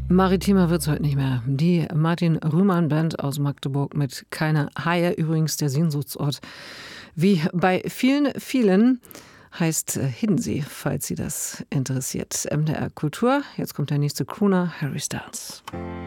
Maritimer wird's heute nicht mehr. Die Martin-Rühmann-Band aus Magdeburg mit Keine Haie, übrigens der Sehnsuchtsort. Wie bei vielen heißt Hiddensee, falls Sie das interessiert. MDR Kultur. Jetzt kommt der nächste Crooner, Harry Styles.